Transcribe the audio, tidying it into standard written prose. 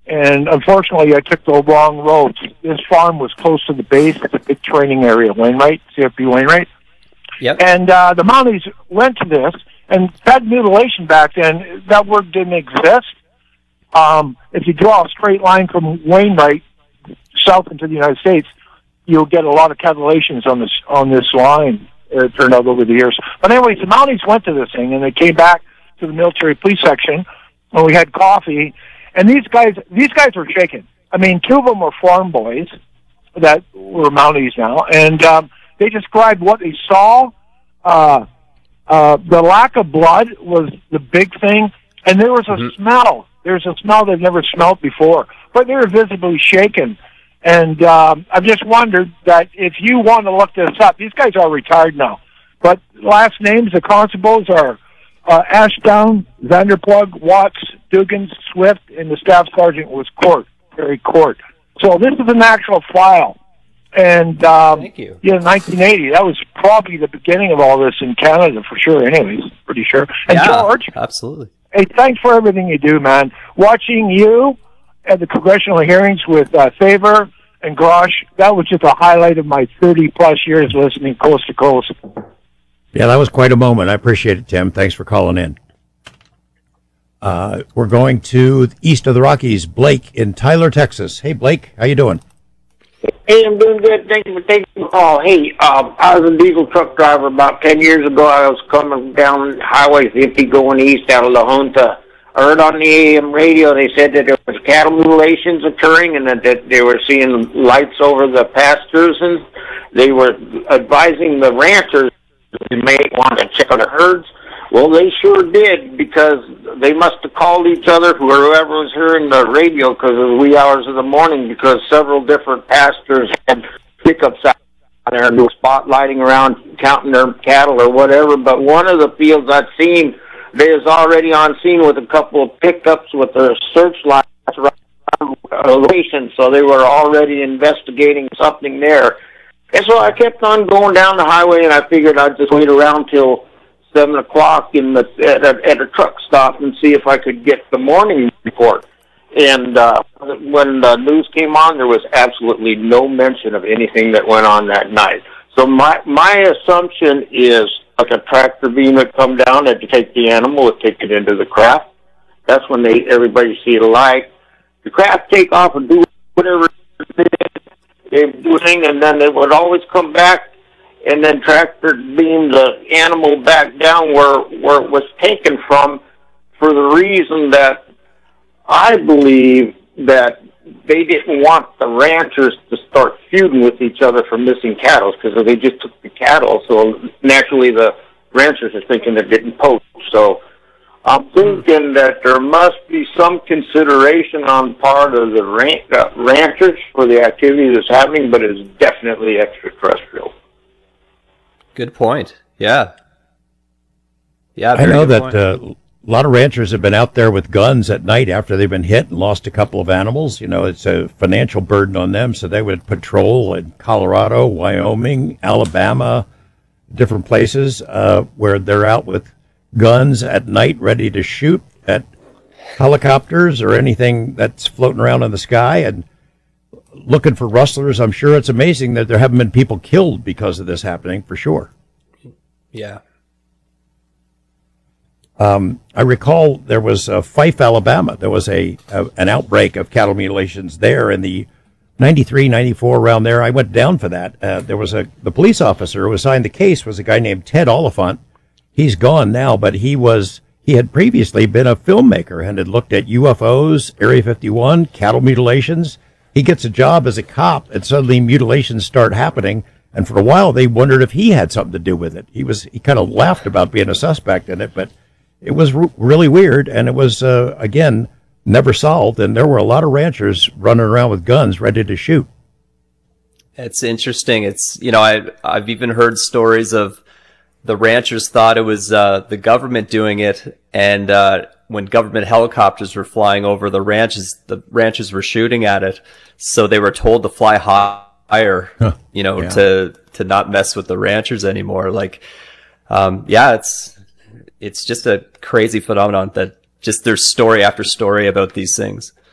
and unfortunately I took the wrong road. This farm was close to the base. It's a big training area, Wainwright, CFB Wainwright. Yep. And the Mounties went to this, and pet mutilation back then, that word didn't exist. If you draw a straight line from Wainwright south into the United States, you'll get a lot of catalations on this line. It turned out over the years. But anyways, the Mounties went to this thing, and they came back to the military police section, and we had coffee. And these guys were shaken. I mean, two of them were farm boys that were Mounties now, and they described what they saw. The lack of blood was the big thing, and there was a smell. There's a smell they've never smelled before, but they were visibly shaken. And I've just wondered that if you want to look this up, these guys are retired now, but last names, the constables are Ashdown, Vanderplug, Watts, Dugan, Swift, and the staff sergeant was Terry Court. So this is an actual file. And thank you. Yeah, 1980. That was probably the beginning of all this in Canada for sure. Anyways, pretty sure. And yeah, George, absolutely. Hey, thanks for everything you do, man. Watching you at the congressional hearings with Faber and Grosh, that was just a highlight of my 30-plus years listening coast to coast. Yeah, that was quite a moment. I appreciate it, Tim. Thanks for calling in. We're going to east of the Rockies. Blake in Tyler, Texas. Hey, Blake, how you doing? Hey, I'm doing good. Thank you for taking the call. Hey, I was a diesel truck driver about 10 years ago. I was coming down Highway 50 going east out of La Junta. I heard on the AM radio they said that there was cattle mutilations occurring and that they were seeing lights over the pastures, and they were advising the ranchers they may want to check on the herds. Well, they sure did, because they must have called each other, whoever was hearing the radio, because of the wee hours of the morning, because several different pastors had pickups out there and were spotlighting around counting their cattle or whatever. But one of the fields I'd seen, they was already on scene with a couple of pickups with their searchlights around elevation, so they were already investigating something there. And so I kept on going down the highway, and I figured I'd just wait around till 7 o'clock at a truck stop and see if I could get the morning report. And when the news came on, there was absolutely no mention of anything that went on that night. So my assumption is like a tractor beam would come down and to take the animal, would take it into the craft. That's when everybody see it alike. The craft take off and do whatever they were doing, and then they would always come back and then tractor beam the animal back down where it was taken from, for the reason that I believe that they didn't want the ranchers to start feuding with each other for missing cattle, because they just took the cattle, so naturally the ranchers are thinking they didn't poach. So I'm thinking that there must be some consideration on part of the ranchers for the activity that's happening, but it's definitely extraterrestrial. Good point. Yeah. Yeah. I know that a lot of ranchers have been out there with guns at night after they've been hit and lost a couple of animals. You know, it's a financial burden on them, so they would patrol in Colorado, Wyoming, Alabama, different places where they're out with guns at night ready to shoot at helicopters or anything that's floating around in the sky and looking for rustlers. I'm sure it's amazing that there haven't been people killed because of this happening, for sure. Yeah. I recall there was Fife, Alabama. There was an outbreak of cattle mutilations there in the 93, 94, around there. I went down for that. There was the police officer who assigned the case was a guy named Ted Oliphant. He's gone now, but he had previously been a filmmaker and had looked at UFOs, Area 51, cattle mutilations. He gets a job as a cop, and suddenly mutilations start happening. And for a while, they wondered if he had something to do with it. He kind of laughed about being a suspect in it, but it was really weird, and it was, again, never solved. And there were a lot of ranchers running around with guns ready to shoot. It's interesting. It's, I've even heard stories of the ranchers thought it was the government doing it, and when government helicopters were flying over the ranchers were shooting at it, so they were told to fly higher, to not mess with the ranchers anymore. Like, it's just a crazy phenomenon that just there's story after story about these things.